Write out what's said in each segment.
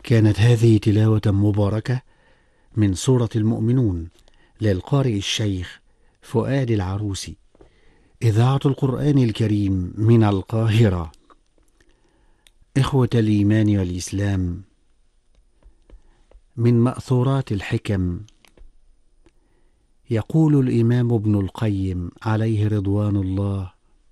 كانت هذه تلاوة مباركة من سورة المؤمنون للقارئ الشيخ فؤاد العروسي، إذاعة القرآن الكريم من القاهرة. إخوة الإيمان والإسلام، من مأثورات الحكم يقول الإمام ابن القيم عليه رضوان الله: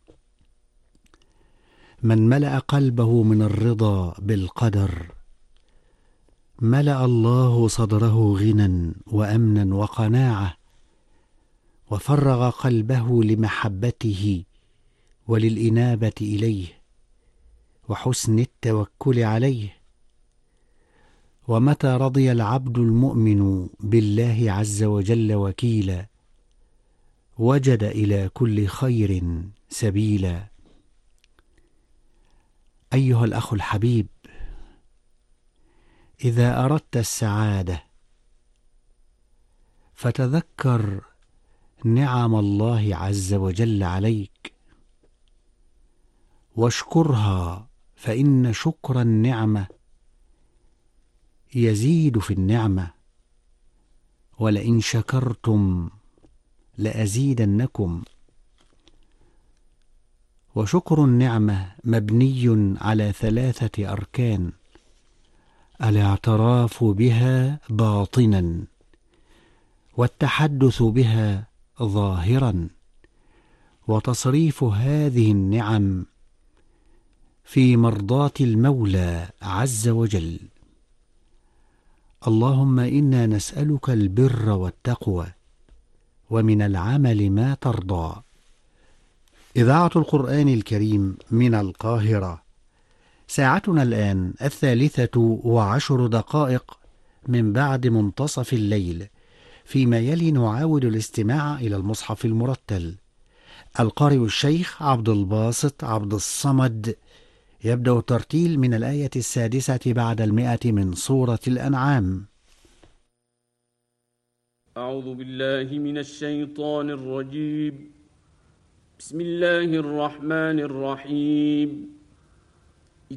من ملأ قلبه من الرضا بالقدر ملأ الله صدره غنى وأمنا وقناعة، وفرغ قلبه لمحبته وللإنابة إليه وحسن التوكل عليه. ومتى رضي العبد المؤمن بالله عز وجل وكيلا وجد إلى كل خير سبيلا. أيها الأخ الحبيب، إذا أردت السعادة فتذكر نعم الله عز وجل عليك واشكرها، فإن شكر النعمة يزيد في النعمة، ولئن شكرتم لأزيدنكم. وشكر النعمة مبني على 3 أركان: الاعتراف بها باطنا، والتحدث بها ظاهرا، وتصريف هذه النعم في مرضاة المولى عز وجل. اللهم إنا نسألك البر والتقوى ومن العمل ما ترضى. إذاعة القرآن الكريم من القاهرة. ساعتنا الآن 23:10 من بعد منتصف الليل، فيما يلي نعاود الاستماع إلى المصحف المرتل. القارئ الشيخ عبد الباسط عبد الصمد يبدأ الترتيل من الآية 6 بعد 100 من سورة الأنعام. أعوذ بالله من الشيطان الرجيم. بسم الله الرحمن الرحيم.